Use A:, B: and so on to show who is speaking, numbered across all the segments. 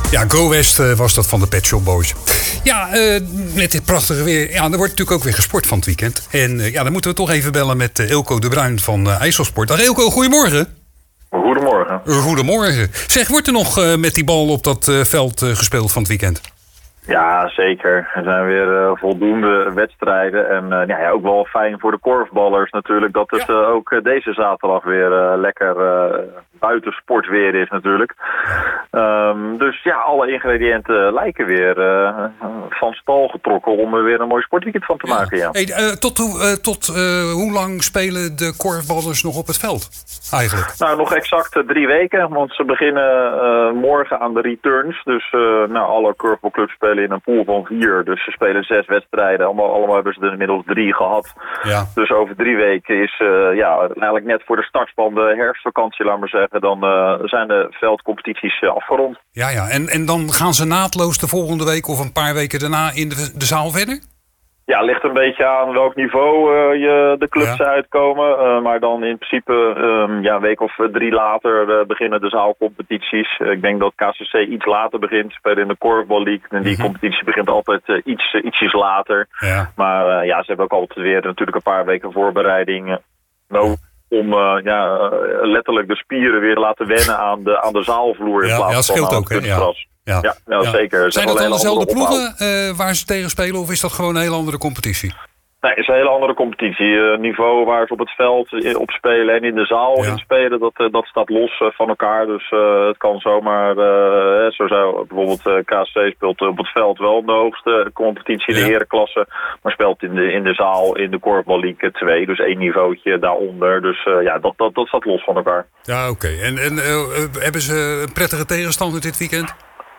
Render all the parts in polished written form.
A: Ja, Go West was dat van de Pet Shop Boys. Ja, met dit prachtige weer. Ja, er wordt natuurlijk ook weer gesport van het weekend. En ja, dan moeten we toch even bellen met Eelco de Bruin van IJsselsport. Dag Eelco, goedemorgen.
B: Goedemorgen.
A: Goedemorgen. Zeg, wordt er nog met die bal op dat veld gespeeld van het weekend?
B: Ja, zeker. Er zijn weer voldoende wedstrijden. En ja, ook wel fijn voor de korfballers natuurlijk dat het ook deze zaterdag weer lekker buitensportweer is natuurlijk. Dus ja, alle ingrediënten lijken weer van stal getrokken om er weer een mooi sportweekend van te maken. Ja.
A: Hey, tot hoe lang spelen de korfballers nog op het veld eigenlijk?
B: Nou, nog exact 3 weken, want ze beginnen morgen aan de returns. Dus alle korfbalclubs spelen in een pool van 4. Dus ze spelen 6 wedstrijden. Allemaal hebben ze er inmiddels 3 gehad. Ja. Dus over 3 weken is eigenlijk net voor de start van de herfstvakantie, laat maar zeggen. Dan zijn de veldcompetities afgerond.
A: Ja. En dan gaan ze naadloos de volgende week of een paar weken daarna in de zaal verder?
B: Ja, ligt een beetje aan welk niveau de clubs uitkomen. Maar dan in principe een week of 3 later beginnen de zaalcompetities. Ik denk dat KCC iets later begint. Spelen in de Korfbal League. En die competitie begint altijd ietsjes later. Ja. Maar ze hebben ook altijd weer natuurlijk een paar weken voorbereiding om letterlijk de spieren weer laten wennen aan de zaalvloer. In plaats
A: dat scheelt
B: van
A: ook, hè?
B: Ja, zeker.
A: Zijn dat dan dezelfde ploegen waar ze tegen spelen of is dat gewoon een hele andere competitie?
B: Nee, het is een hele andere competitie. Niveau waar ze op het veld op spelen en in de zaal in spelen, dat staat los van elkaar. Dus het kan zomaar, zo zou bijvoorbeeld KSC speelt op het veld wel de hoogste competitie, de herenklasse. Maar speelt in de zaal in de Korfbal League 2, dus 1 niveautje daaronder. Dus dat staat los van elkaar.
A: Ja, oké. En hebben ze een prettige tegenstander dit weekend?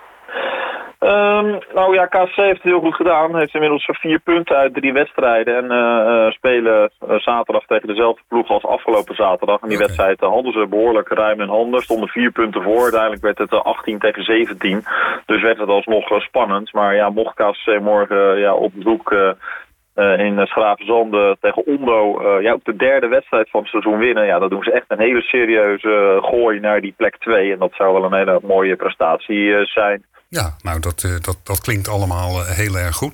B: KSC heeft het heel goed gedaan. Heeft inmiddels 4 punten uit 3 wedstrijden. En spelen zaterdag tegen dezelfde ploeg als afgelopen zaterdag. En die wedstrijd hadden ze behoorlijk ruim in handen. Stonden 4 punten voor. Uiteindelijk werd het 18-17. Dus werd het alsnog spannend. Maar ja, mocht KSC morgen op bezoek in Schravenzande tegen Ondo ook de 3e wedstrijd van het seizoen winnen. Ja, dan doen ze echt een hele serieuze gooi naar die plek 2. En dat zou wel een hele mooie prestatie zijn.
A: Ja, nou dat klinkt allemaal heel erg goed.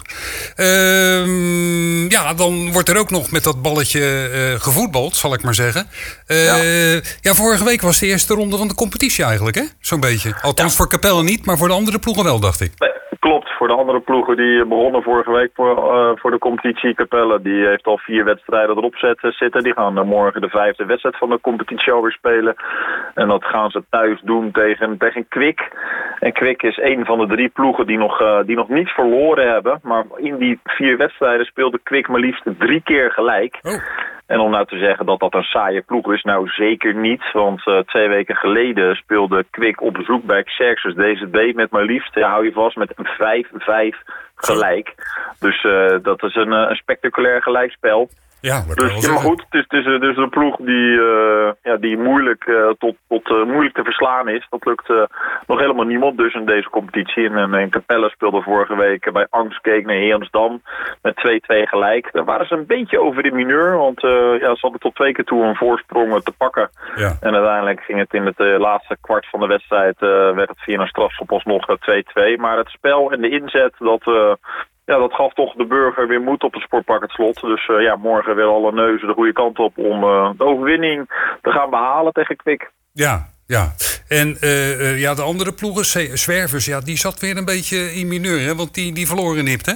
A: Dan wordt er ook nog met dat balletje gevoetbald, zal ik maar zeggen. Vorige week was de eerste ronde van de competitie eigenlijk, hè? Zo'n beetje. Althans voor Capelle niet, maar voor de andere ploegen wel, dacht ik.
B: Nee, klopt. Voor de andere ploegen die begonnen vorige week voor de competitie. Capelle, die heeft al 4 wedstrijden erop zitten. Die gaan morgen de 5e wedstrijd van de competitie alweer spelen. En dat gaan ze thuis doen tegen Kwik. En Kwik is een van de 3 ploegen die nog niet verloren hebben. Maar in die 4 wedstrijden speelde Kwik maar liefst 3 keer gelijk. Oh. En om nou te zeggen dat dat een saaie ploeg is, nou zeker niet. Want 2 weken geleden speelde Kwik op bezoek bij Xerxes DZB met maar liefst, hou je vast, met een 5-5 gelijk. Dus dat is een spectaculair gelijkspel.
A: Ja,
B: maar goed, het is dus een ploeg die moeilijk moeilijk te verslaan is. Dat lukt nog helemaal niemand dus in deze competitie. En Capelle speelde vorige week bij Angskeek naar Heemsdam met 2-2 gelijk. Daar waren ze een beetje over de mineur, want ze hadden tot 2 keer toe een voorsprong te pakken. Ja. En uiteindelijk ging het in het laatste kwart van de wedstrijd, werd het via een strafschop alsnog 2-2. Maar het spel en de inzet, dat gaf toch de burger weer moed op het sportpark Het Slot. Dus morgen weer alle neuzen de goede kant op om de overwinning te gaan behalen tegen Kwik.
A: Ja. En de andere ploegen, Zwervers, die zat weer een beetje in mineur, hè? Want die verloren nipt, hè?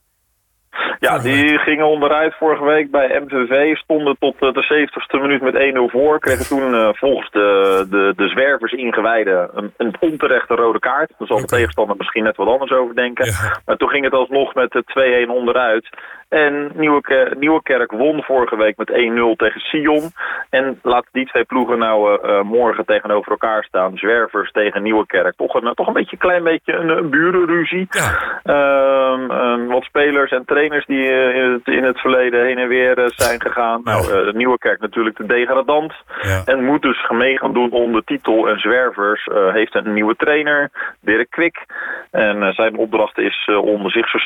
B: Ja, die gingen onderuit vorige week bij MVV. Stonden tot de 70ste minuut met 1-0 voor. Kregen toen volgens de Zwervers ingewijden een onterechte rode kaart. Daar zal de tegenstander misschien net wat anders over denken. Ja. Maar toen ging het alsnog met 2-1 onderuit. En Nieuwekerk won vorige week met 1-0 tegen Sion. En laat die 2 ploegen morgen tegenover elkaar staan. Zwervers tegen Nieuwekerk. Toch een klein beetje een burenruzie. Ja. Wat spelers en trainers die in het verleden heen en weer zijn gegaan. Nieuwekerk natuurlijk de degradant. Ja. En moet dus mee gaan doen om de titel. En Zwervers heeft een nieuwe trainer, Dirk Kwik. En zijn opdracht is om zich zo